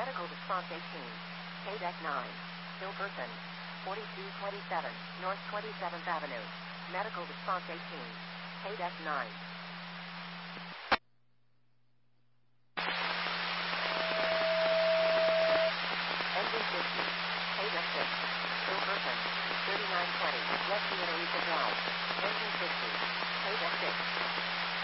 Medical response 18. KDEC 9. Gilberton. 4227 North 27th Avenue. Medical response 18. KDEC 9. Engine 50. KDEC 6. Gilberton. 3920 West Unarita Drive. Engine 50. KDEC 6.